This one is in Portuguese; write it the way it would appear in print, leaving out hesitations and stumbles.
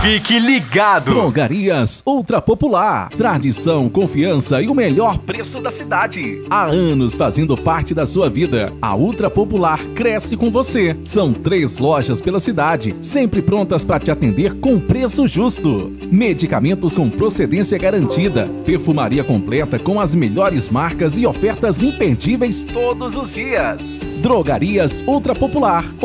Fique ligado! Drogarias Ultra Popular. Tradição, confiança e o melhor preço da cidade. Há anos fazendo parte da sua vida. A Ultra Popular cresce com você. São 3 lojas pela cidade, sempre prontas para te atender com preço justo. Medicamentos com procedência garantida. Perfumaria completa com as melhores marcas e ofertas imperdíveis todos os dias. Drogarias Ultra Popular.